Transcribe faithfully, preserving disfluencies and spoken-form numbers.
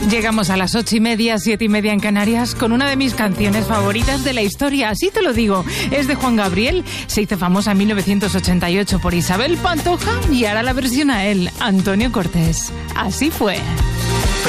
Llegamos a las ocho y media, siete y media en Canarias, con una de mis canciones favoritas de la historia. Así te lo digo, es de Juan Gabriel. Se hizo famosa en mil novecientos ochenta y ocho por Isabel Pantoja y ahora la versión a él, Antonio Cortés. Así fue.